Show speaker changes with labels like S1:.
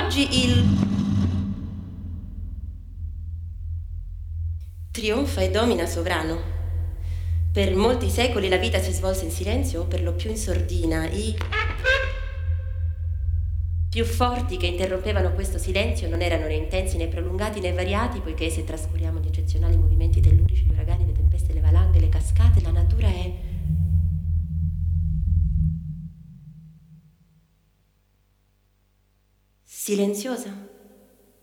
S1: oggi trionfa e domina sovrano. Per molti secoli la vita si svolse in silenzio o per lo più in sordina. I più forti che interrompevano questo silenzio non erano né intensi né prolungati né variati, poiché se trascuriamo gli eccezionali movimenti tellurici, gli uragani, le tempeste, le valanghe, le cascate, la natura è silenziosa.